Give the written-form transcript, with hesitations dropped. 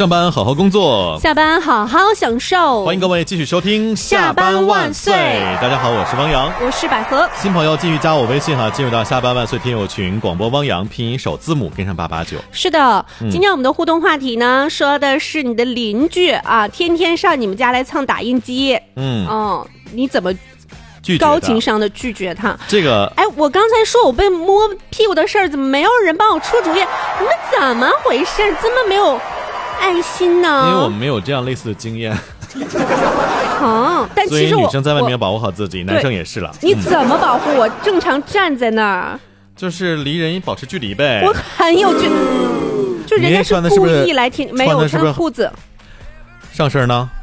上班好好工作， 下班好好享受。 欢迎各位继续收听下班万岁。大家好，我是汪洋， 我是百合。 新朋友继续加我微信哈，进入到下班万岁听友群，广播汪洋拼音首字母跟上889。 是的，今天我们的互动话题呢，说的是你的邻居啊，天天上你们家来蹭打印机，你怎么高情商的拒绝他？ 这个， 我刚才说我被摸屁股的事儿，怎么没有人帮我出主意？你们怎么回事？这么没有爱心呢？ 因为我们没有这样类似的经验。 但其实所以女生在外面要保护好自己，男生也是了。 你怎么保护我？正常站在那儿， 就是离人保持距离呗。 我很有距离，就人家是故意来听，没有穿裤子。 上身呢？